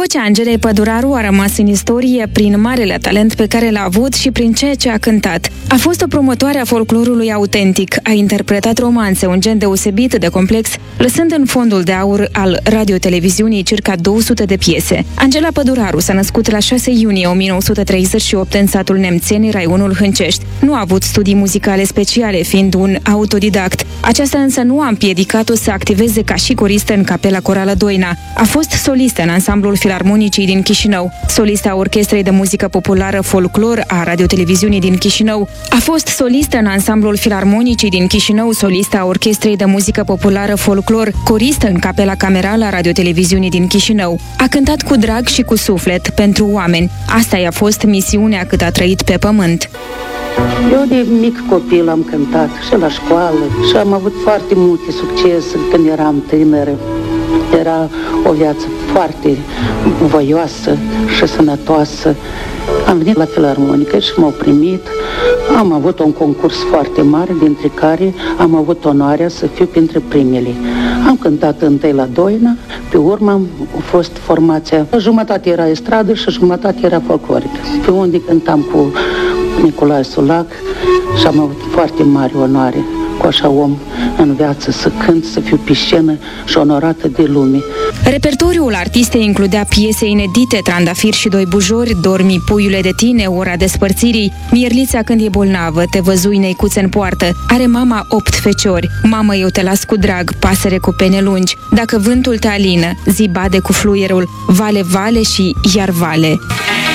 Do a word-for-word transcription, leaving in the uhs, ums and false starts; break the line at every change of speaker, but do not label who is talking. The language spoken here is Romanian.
Vocea Angelei Păduraru a rămas în istorie prin marele talent pe care l-a avut și prin ceea ce a cântat. A fost o promotoare a folclorului autentic, a interpretat romanțe, un gen deosebit de complex, lăsând în fondul de aur al radio-televiziunii circa două sute de piese. Angela Păduraru s-a născut la șase iunie o mie nouă sute treizeci și opt în satul Nemțeni, raionul Hâncești. Nu a avut studii muzicale speciale, fiind un autodidact. Aceasta însă nu a împiedicat-o să activeze ca și coristă în Capela Corală Doina. A fost solistă în ansamblul Filarmonicii din Chișinău, solista Orchestrei de Muzică Populară Folclor a Radio-Televiziunii din Chișinău. A fost solistă în ansamblul Filarmonicii din Chișinău, solista Orchestrei de Muzică Populară Folclor, coristă în Capela Camerală a Radio-Televiziunii din Chișinău. A cântat cu drag și cu suflet pentru oameni. Asta i-a fost misiunea cât a trăit pe pământ.
Eu de mic copil am cântat și la școală și am avut foarte multe succes când eram tânără. Era o viață foarte voioasă și sănătoasă. Am venit la Filarmonică și m-au primit. Am avut un concurs foarte mare, dintre care am avut onoarea să fiu printre primele. Am cântat întâi la Doina, pe urmă am fost formația. Jumătate era estradă și jumătate era folclorică. Pe unde cântam cu Nicolae Sulac și am avut foarte mare onoare cu așa om în viață să cânt, să fiu pe scenă și onorată de lume.
Repertoriul artistei includea piese inedite, Trandafir și doi bujori, Dormi, puiule de tine, Ora despărțirii, Mierlița când e bolnavă, Te văzui neicuțe în poartă, Are mama opt feciori, Mamă eu te las cu drag, Pasăre cu pene lungi, Dacă vântul te alină, Zi bade cu fluierul, Vale, vale și iar vale.